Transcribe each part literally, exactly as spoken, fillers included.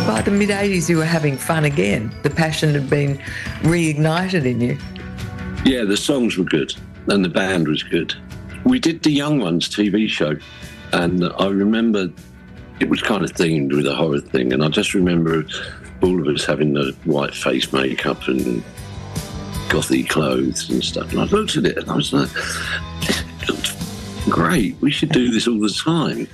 by the mid eighties you were having fun again. The passion had been reignited in you. Yeah, the songs were good and the band was good. We did the Young Ones T V show, and I remember it was kind of themed with a horror thing, and I just remember all of us having the white face makeup and gothy clothes and stuff. And I looked at it and I was like, it looks great. We should do this all the time.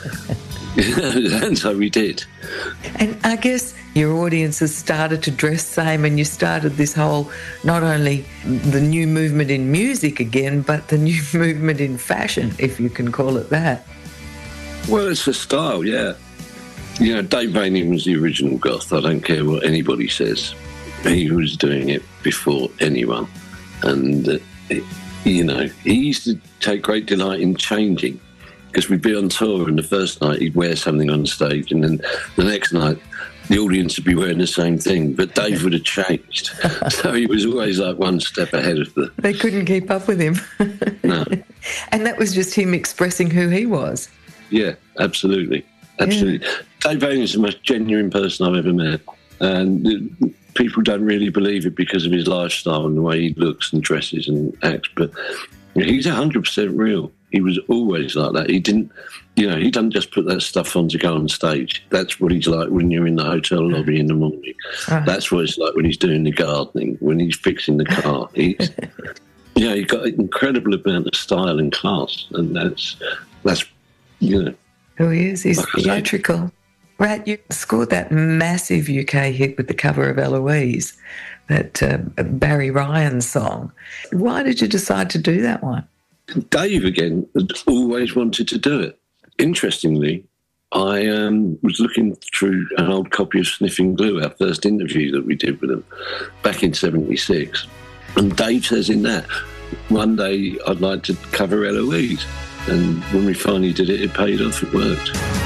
And so we did. And I guess your audiences started to dress same, and you started this whole, not only the new movement in music again, but the new movement in fashion, if you can call it that. Well, it's a style, yeah. You know, Dave Vanian was the original goth. I don't care what anybody says. He was doing it before anyone. And, uh, it, you know, he used to take great delight in changing, because we'd be on tour and the first night he'd wear something on stage and then the next night the audience would be wearing the same thing, but Dave would have changed. So he was always like one step ahead of the... They couldn't keep up with him. No. And that was just him expressing who he was. Yeah, absolutely. Absolutely. Yeah. Dave Vanian is the most genuine person I've ever met. And people don't really believe it because of his lifestyle and the way he looks and dresses and acts, but he's one hundred percent real. He was always like that. He didn't, you know, he doesn't just put that stuff on to go on stage. That's what he's like when you're in the hotel lobby in the morning. Uh-huh. That's what it's like when he's doing the gardening, when he's fixing the car. He's, yeah, he's got an incredible amount of style and class, and that's, that's you know. Who he is. He's theatrical. Rat, you scored that massive U K hit with the cover of Eloise, that uh, Barry Ryan song. Why did you decide to do that one? Dave, again, had always wanted to do it. Interestingly, I um, was looking through an old copy of Sniffing Glue, our first interview that we did with him back in seventy-six. And Dave says in that, one day I'd like to cover Eloise. And when we finally did it, it paid off, it worked.